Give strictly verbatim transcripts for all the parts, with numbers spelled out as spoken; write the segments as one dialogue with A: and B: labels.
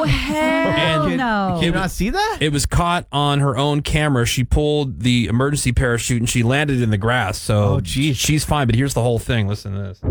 A: hell
B: And
A: no.
C: Did you not see that?
B: It was caught on her own camera. She pulled the emergency parachute and she landed in the grass. So
C: Oh, geez.
B: she's fine. But here's the whole thing. Listen to this.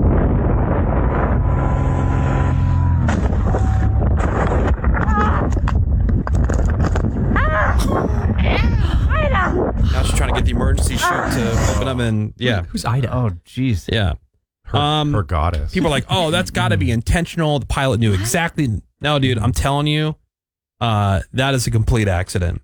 B: Now she's trying to get the emergency chute to open up, and yeah,
D: Who's Ida?
C: Oh, jeez.
B: yeah.
E: Her,
B: Um,
E: her goddess.
B: People are like, "Oh, that's got to be intentional." The pilot knew exactly. No, dude, I'm telling you, uh, that is a complete accident.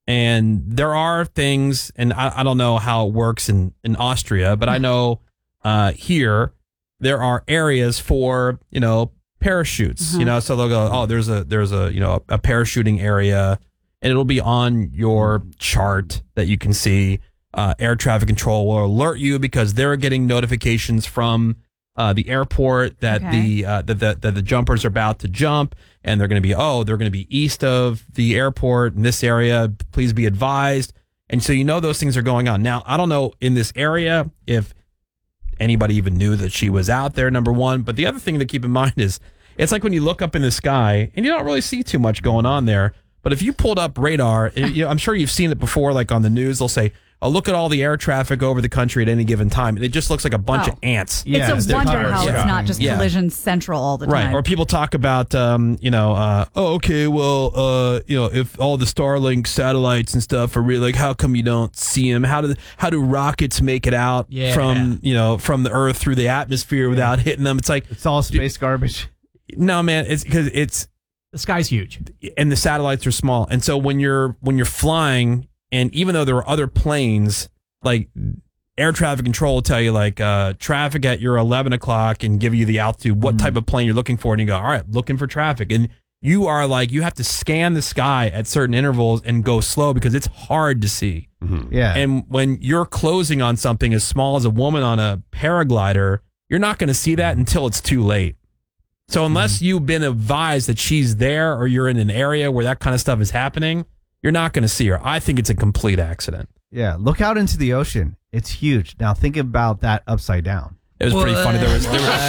B: And there are things, and I, I don't know how it works in, in Austria, but I know uh, here there are areas for you know parachutes. You know, so they'll go, "Oh, there's a there's a you know a parachuting area." And it'll be on your chart that you can see. Uh, air traffic control will alert you because they're getting notifications from uh, the airport that
A: Okay.
B: the uh, that the that the jumpers are about to jump, and they're going to be oh they're going to be east of the airport in this area. Please be advised. And so you know those things are going on. Now I don't know in this area if anybody even knew that she was out there. Number one, but the other thing to keep in mind is it's like when you look up in the sky and you don't really see too much going on there. But if you pulled up radar, you know, I'm sure you've seen it before, like on the news, they'll say, oh, look at all the air traffic over the country at any given time. And it just looks like a bunch
A: Oh.
B: of ants.
C: Yeah,
A: it's a
C: they're
A: wonder
C: covering
A: how
C: stuff.
A: it's not just
B: Yeah.
A: collision central all the
B: Right.
A: time.
B: Or people talk about, um, you know, uh, oh, okay, well, uh, you know, if all the Starlink satellites and stuff are really, like, how come you don't see them? How do how do rockets make it out
D: Yeah.
B: from, you know, from the Earth through the atmosphere without hitting them? It's like,
C: It's all space garbage.
B: no, man, it's because it's,
D: The sky's huge.
B: and the satellites are small. And so when you're when you're flying, and even though there are other planes, like air traffic control will tell you like uh, traffic at your eleven o'clock and give you the altitude, what type of plane you're looking for, and you go, all right, looking for traffic, and you are like you have to scan the sky at certain intervals and go slow because it's hard to see.
C: Yeah.
B: And when you're closing on something as small as a woman on a paraglider, you're not going to see that until it's too late. So unless you've been advised that she's there or you're in an area where that kind of stuff is happening, you're not going to see her. I think it's a complete accident.
C: yeah. Look out into the ocean. It's huge. Now think about that upside down.
B: It was pretty funny. There was,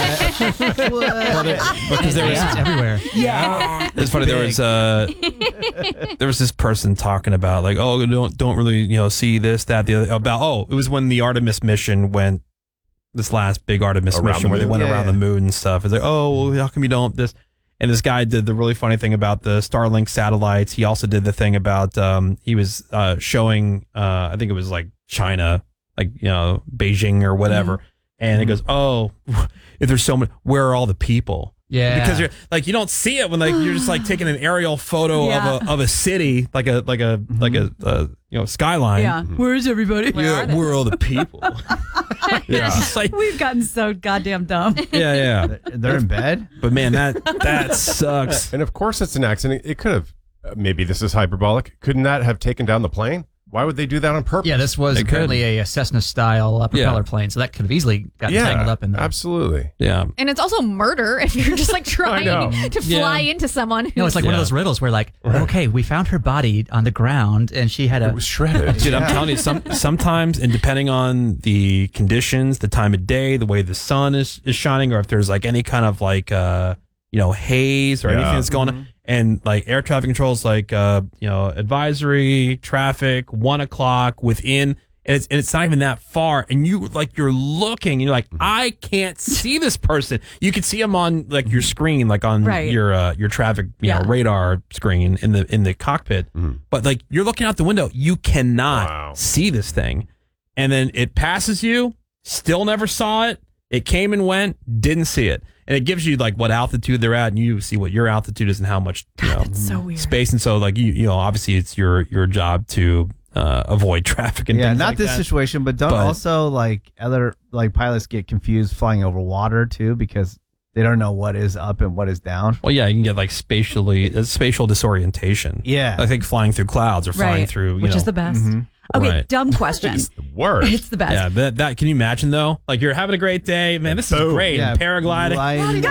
B: there was because there was,
D: It's everywhere.
B: it was funny. There was, uh, there was this person talking about like, oh, don't don't really you know see this that the other about. Oh, it was when the Artemis mission went. This last big Artemis
E: Around
B: mission
E: the
B: where they
E: moon.
B: went
C: Yeah,
B: around
C: yeah.
B: the moon and stuff. It's like, oh, well, how come you don't this? And this guy did the really funny thing about the Starlink satellites. He also did the thing about um, he was uh, showing, uh, I think it was like China, like you know Beijing or whatever. And it goes, oh, if there's so many, where are all the people?
D: Yeah.
B: Because you're like you don't see it when like you're just like taking an aerial photo
A: Yeah.
B: of a of a city, like a like a like a uh, you know skyline.
A: yeah. Where's everybody?
F: Where are they?
B: where are all the people? yeah, it's like,
A: We've gotten so goddamn dumb.
B: yeah, yeah.
C: They're in bed.
B: But man, that that sucks.
E: And of course, it's an accident. It could have. uh, Maybe this is hyperbolic. Couldn't that have taken down the plane? Why would they do that on purpose?
D: Yeah, this was
B: They could.
D: apparently a Cessna-style uh, propeller
B: Yeah.
D: plane, so that could have easily gotten
E: yeah,
D: tangled up in there.
E: absolutely.
B: Yeah,
F: And it's also murder if you're just like trying
E: know.
F: to fly into someone who's
D: No, it's like one of
B: Yeah.
D: those riddles where, like, okay, we found her body on the ground, and she had
E: It
D: a.
E: was shredded.
B: dude, I'm telling you, some sometimes, and depending on the conditions, the time of day, the way the sun is is shining, or if there's like any kind of like uh you know haze or
E: Yeah.
B: anything that's going on, and like air traffic controls, like uh you know advisory traffic, one o'clock within. And it's, and it's not even that far, and you like you're looking, and you're like, I can't see this person. You can see them on like your screen, like on
A: Right.
B: your uh, your traffic, you
A: Yeah.
B: know, radar screen in the in the cockpit. But like you're looking out the window, you cannot
E: Wow.
B: see this thing, and then it passes you. Still never saw it. It came and went, didn't see it, and it gives you like what altitude they're at, and you see what your altitude is and how much you know,
A: That's so weird.
B: space. And so like you you know obviously it's your your job to uh, avoid traffic and
C: Yeah,
B: things
C: not
B: like
C: this
B: that.
C: situation, but don't
B: But-
C: also like other like pilots get confused flying over water too because they don't know what is up and what is down.
B: Well, yeah, you can get like spatially uh, spatial disorientation.
C: Yeah.
B: I think flying through clouds or flying
A: Right.
B: through, you
A: Which
B: know,
A: is the best. Okay,
B: Right.
A: dumb question.
E: The worst.
A: It's the best.
B: Yeah, that, that can you imagine though? Like you're having a great day, man. This is
E: Boom.
B: great.
C: Yeah,
B: Paragliding.
C: gliding,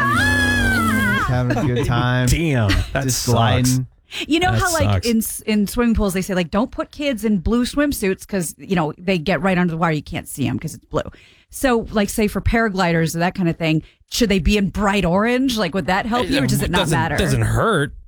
C: having a good time.
B: Damn, that
C: Just
B: sucks.
C: gliding.
A: You know
B: That
A: how like
B: sucks.
A: in in swimming pools they say like don't put kids in blue swimsuits because you know they get right under the wire, you can't see them because it's blue. So like say for paragliders or that kind of thing, should they be in bright orange? Like would that help you or does it not
B: doesn't,
A: matter?
B: Doesn't hurt.